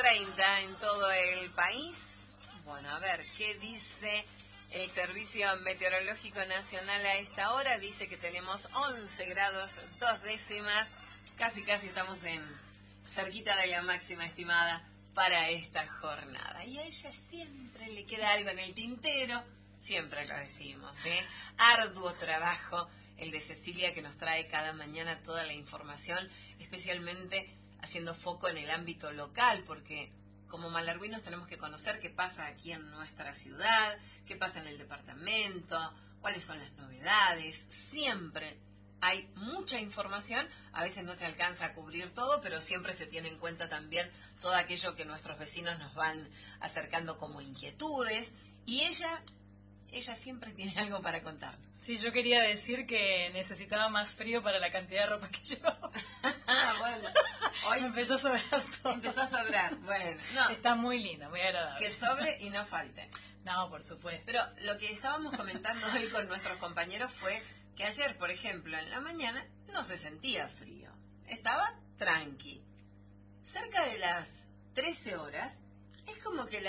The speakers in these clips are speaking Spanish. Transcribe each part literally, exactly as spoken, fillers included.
treinta en todo el país. Bueno, a ver, ¿qué dice el Servicio Meteorológico Nacional a esta hora? Dice que tenemos once grados, dos décimas, casi casi estamos en cerquita de la máxima estimada para esta jornada. Y a ella siempre le queda algo en el tintero, siempre lo decimos, ¿eh? Arduo trabajo el de Cecilia, que nos trae cada mañana toda la información, especialmente haciendo foco en el ámbito local, porque como malargüinos tenemos que conocer qué pasa aquí en nuestra ciudad, qué pasa en el departamento, cuáles son las novedades. Siempre hay mucha información, a veces no se alcanza a cubrir todo, pero siempre se tiene en cuenta también todo aquello que nuestros vecinos nos van acercando como inquietudes, y ella, ella siempre tiene algo para contarnos. Sí, yo quería decir que necesitaba más frío para la cantidad de ropa que llevaba. Bueno, hoy me empezó a sobrar todo. Empezó a sobrar, bueno, no. Está muy linda, muy agradable. Que sobre y no falte. No, por supuesto. Pero lo que estábamos comentando hoy con nuestros compañeros fue que ayer, por ejemplo, en la mañana no se sentía frío. Estaba tranqui. Cerca de las trece horas, es como que el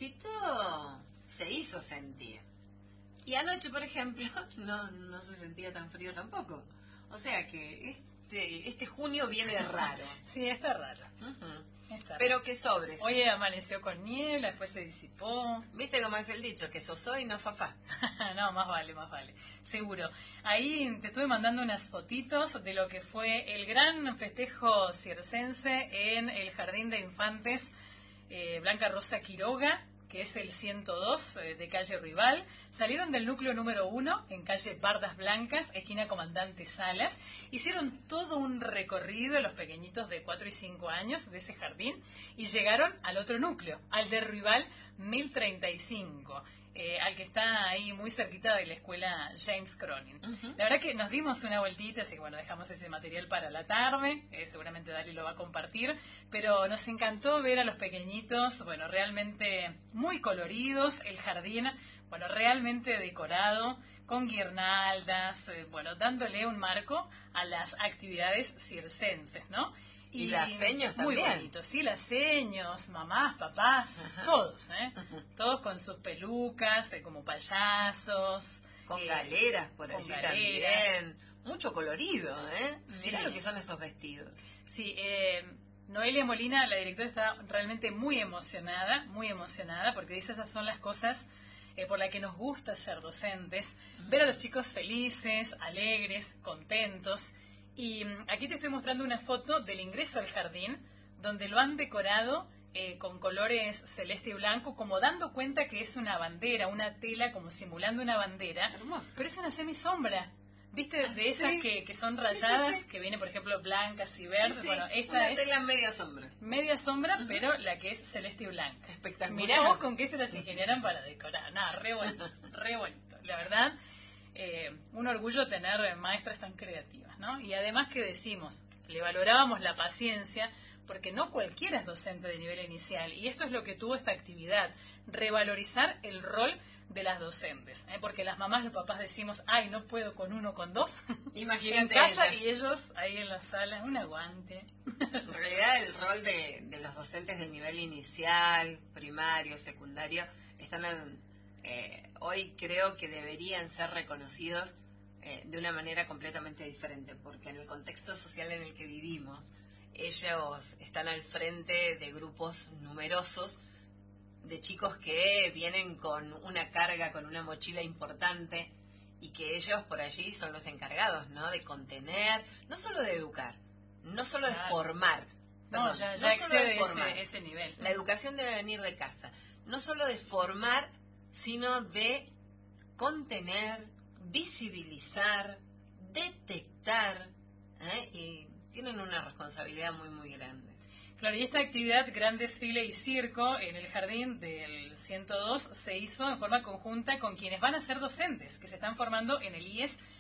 airecito se hizo sentir. Y anoche, por ejemplo, no, no se sentía tan frío tampoco. O sea que este, este junio viene raro. Sí, está raro. Uh-huh. Está Pero raro. que sobre. Hoy amaneció con niebla, después se disipó. ¿Viste cómo es el dicho? Que sosó y no fafá. No, más vale, más vale. Seguro. Ahí te estuve mandando unas fotitos de lo que fue el gran festejo circense en el Jardín de Infantes eh, Blanca Rosa Quiroga, que es el ciento dos eh, de calle Rival. Salieron del núcleo número uno, en calle Bardas Blancas, esquina Comandante Salas. Hicieron todo un recorrido, los pequeñitos de cuatro y cinco años, de ese jardín, y llegaron al otro núcleo, al de Rival mil treinta y cinco, eh, al que está ahí muy cerquita de la escuela James Cronin. Uh-huh. La verdad que nos dimos una vueltita, así que bueno, dejamos ese material para la tarde, eh, seguramente Dali lo va a compartir, pero nos encantó ver a los pequeñitos, bueno, realmente muy coloridos, el jardín, bueno, realmente decorado, con guirnaldas, eh, bueno, dándole un marco a las actividades circenses, ¿no? Y, y las seños también. Muy bonitos, sí, las seños, mamás, papás, ajá, todos, ¿eh? Ajá. Todos con sus pelucas, eh, como payasos. Con eh, galeras por allí galeras. También. Mucho colorido, ¿eh? Sí. Mirá lo que son esos vestidos. Sí, eh, Noelia Molina, la directora, está realmente muy emocionada, muy emocionada, porque dice esas son las cosas eh, por las que nos gusta ser docentes, uh-huh. Ver a los chicos felices, alegres, contentos. Y aquí te estoy mostrando una foto del ingreso al jardín, donde lo han decorado eh, con colores celeste y blanco, como dando cuenta que es una bandera, una tela, como simulando una bandera. Hermoso. Pero es una semisombra. ¿Viste? Ah, de esas sí. que, que son rayadas, sí, sí, sí. que vienen, por ejemplo, blancas y verdes. Sí, sí. Bueno, esta una es tela media sombra. Media sombra, uh-huh. Pero la que es celeste y blanca. Espectacular. Mirá vos con qué se las ingeniaron para decorar. Nada, re bonito, re bonito. La verdad, eh, un orgullo tener maestras tan creativas, ¿no? Y además, que decimos, le valorábamos la paciencia, porque no cualquiera es docente de nivel inicial, y esto es lo que tuvo esta actividad, revalorizar el rol de las docentes, ¿eh? Porque las mamás, los papás decimos, ay, no puedo con uno, con dos, imagínate en casa, ellas. Y ellos ahí en la sala, un aguante. En realidad el rol de, de los docentes del nivel inicial, primario, secundario, están en, eh, hoy creo que deberían ser reconocidos eh, de una manera completamente diferente, porque en el contexto social en el que vivimos, ellos están al frente de grupos numerosos de chicos que vienen con una carga, con una mochila importante, y que ellos por allí son los encargados, ¿no? De contener, no solo de educar, no solo de claro. formar, perdón, no, ya, ya no solo de excede formar. Ese, ese nivel. La educación debe venir de casa, no solo de formar, sino de contener, visibilizar, detectar, ¿eh? Y tienen una responsabilidad muy, muy grande. Claro, y esta actividad, gran desfile y circo en el jardín del ciento dos, se hizo en forma conjunta con quienes van a ser docentes, que se están formando en el I E S